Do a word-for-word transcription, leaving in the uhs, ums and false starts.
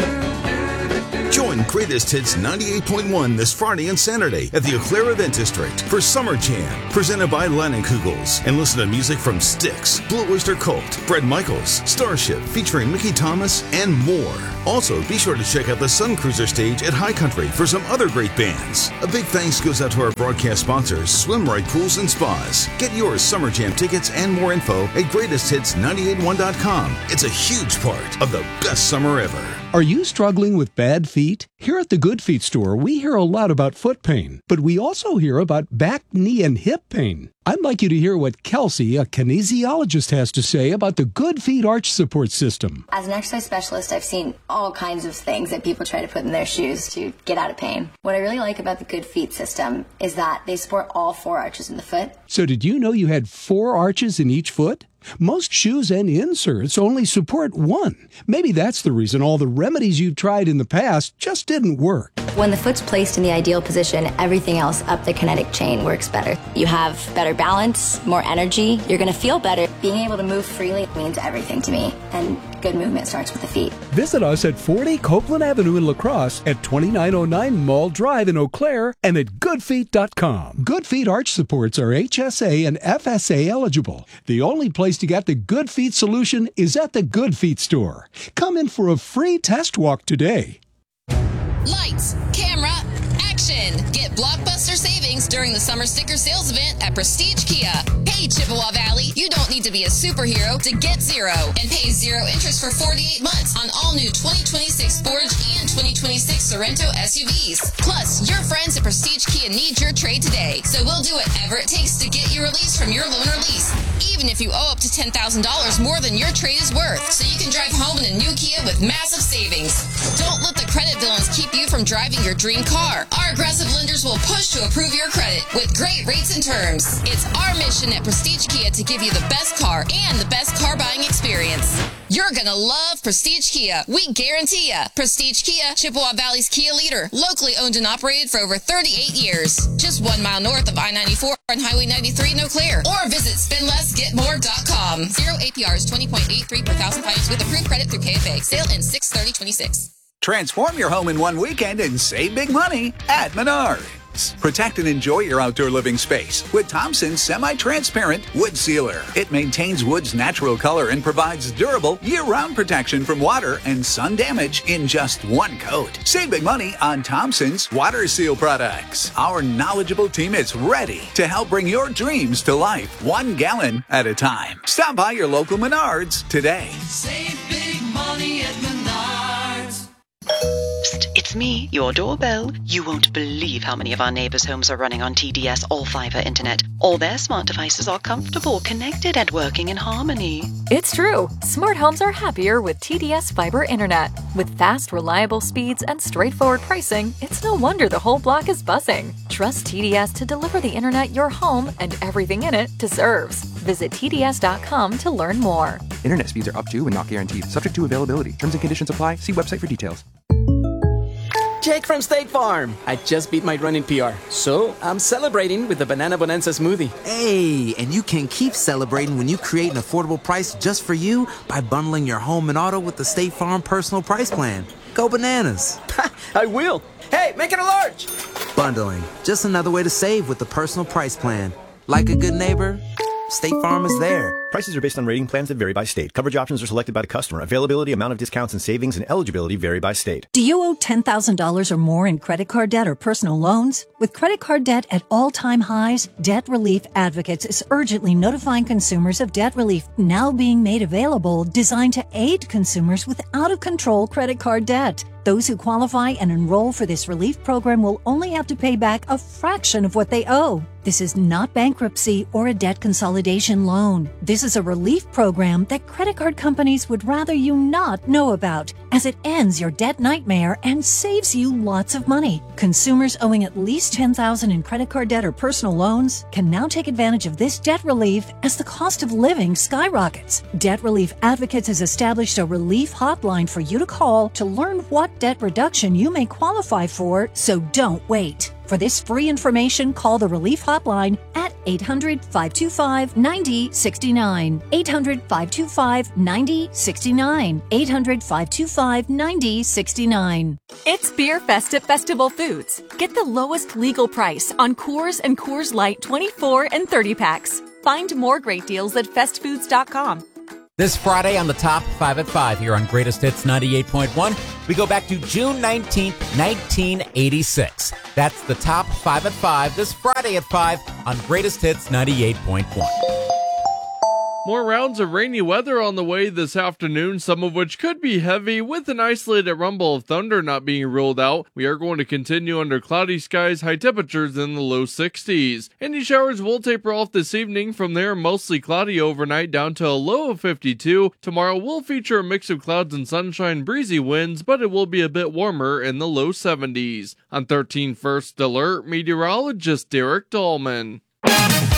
Join Greatest Hits ninety-eight point one this Friday and Saturday at the Eau Claire Event District for Summer Jam, presented by Leinenkugels, and listen to music from Styx, Blue Oyster Cult, Bret Michaels, Starship featuring Mickey Thomas, and more. Also, be sure to check out the Sun Cruiser stage at High Country for some other great bands. A big thanks goes out to our broadcast sponsors, Swim Right Pools and Spas. Get your Summer Jam tickets and more info at greatest hits nine eight one dot com. It's a huge part of the best summer ever. Are you struggling with bad feet? Here at the Good Feet store, we hear a lot about foot pain, but we also hear about back, knee, and hip pain. I'd like you to hear what Kelsey, a kinesiologist, has to say about the Good Feet Arch Support System. As an exercise specialist, I've seen all kinds of things that people try to put in their shoes to get out of pain. What I really like about the Good Feet system is that they support all four arches in the foot. So did you know you had four arches in each foot? Most shoes and inserts only support one. Maybe that's the reason all the remedies you've tried in the past just didn't work. When the foot's placed in the ideal position, everything else up the kinetic chain works better. You have better balance, more energy, you're going to feel better. Being able to move freely means everything to me, and good movement starts with the feet. Visit us at forty Copeland Avenue in La Crosse, at twenty-nine oh nine Mall Drive in Eau Claire, and at good feet dot com. Good Feet Arch Supports are H S A and F S A eligible. The only place to get the Good Feet solution is at the Good Feet store. Come in for a free test walk today. Lights, camera, action! Get blockbuster savings during the summer sticker sales event at Prestige Kia. Hey, Chippewa Valley, you don't need to be a superhero to get zero and pay zero interest for forty-eight months on all new twenty twenty-six Forge and twenty twenty-six Sorento S U Vs. Plus, your friends at Prestige Kia need your trade today, so we'll do whatever it takes to get you released from your loan or lease, even if you owe up to ten thousand dollars more than your trade is worth, so you can drive home in a new Kia with massive savings. Don't let the credit villains keep you from driving your dream car. Our aggressive lenders will push to approve your credit with great rates and terms. It's our mission at Prestige Kia to give you the best car and the best car buying experience. You're gonna love Prestige Kia. We guarantee ya. Prestige Kia, Chippewa Valley's Kia leader, locally owned and operated for over thirty-eight years. Just one mile north of I ninety-four on Highway ninety-three in Eau Claire. Or visit spend less get more dot com. Zero A P Rs, twenty point eight three per thousand finance with approved credit through K F A. Sale in six thirty twenty-six. Transform your home in one weekend and save big money at Menards. Protect and enjoy your outdoor living space with Thompson's semi-transparent wood sealer. It maintains wood's natural color and provides durable year-round protection from water and sun damage in just one coat. Save big money on Thompson's water seal products. Our knowledgeable team is ready to help bring your dreams to life, one gallon at a time. Stop by your local Menards today. Save big money at Menards. Psst, it's me, your doorbell. You won't believe how many of our neighbors' homes are running on T D S all-fiber internet. All their smart devices are comfortable, connected, and working in harmony. It's true. Smart homes are happier with T D S fiber internet. With fast, reliable speeds and straightforward pricing, it's no wonder the whole block is buzzing. Trust T D S to deliver the internet your home and everything in it deserves. Visit T D S dot com to learn more. Internet speeds are up to and not guaranteed. Subject to availability. Terms and conditions apply. See website for details. Jake from State Farm. I just beat my running P R, so I'm celebrating with the Banana Bonanza smoothie. Hey, and you can keep celebrating when you create an affordable price just for you by bundling your home and auto with the State Farm Personal Price Plan. Go bananas. I will. Hey, make it a large. Bundling. Just another way to save with the Personal Price Plan. Like a good neighbor, State Farm is there. Prices are based on rating plans that vary by state. Coverage options are selected by the customer. Availability, amount of discounts and savings, and eligibility vary by state. Do you owe ten thousand dollars or more in credit card debt or personal loans? With credit card debt at all-time highs, Debt Relief Advocates is urgently notifying consumers of debt relief now being made available, designed to aid consumers with out-of-control credit card debt. Those who qualify and enroll for this relief program will only have to pay back a fraction of what they owe. This is not bankruptcy or a debt consolidation loan. This is a relief program that credit card companies would rather you not know about, as it ends your debt nightmare and saves you lots of money. Consumers owing at least ten thousand dollars in credit card debt or personal loans can now take advantage of this debt relief as the cost of living skyrockets. Debt Relief Advocates has established a relief hotline for you to call to learn what debt reduction you may qualify for, so don't wait. For this free information, call the Relief Hotline at eight hundred, five two five, nine zero six nine. eight hundred, five two five, nine zero six nine. eight hundred, five two five, nine zero six nine. It's Beer Fest at Festival Foods. Get the lowest legal price on Coors and Coors Light twenty-four and thirty packs. Find more great deals at fest foods dot com. This Friday on the Top five at five here on Greatest Hits ninety-eight point one, we go back to June nineteenth, nineteen eighty-six. That's the Top five at five this Friday at five on Greatest Hits ninety-eight point one. More rounds of rainy weather on the way this afternoon, some of which could be heavy, with an isolated rumble of thunder not being ruled out. We are going to continue under cloudy skies, high temperatures in the low sixties. Any showers will taper off this evening. From there, mostly cloudy overnight down to a low of fifty-two. Tomorrow will feature a mix of clouds and sunshine, breezy winds, but it will be a bit warmer in the low seventies. On thirteen First Alert, meteorologist Derek Dahlman.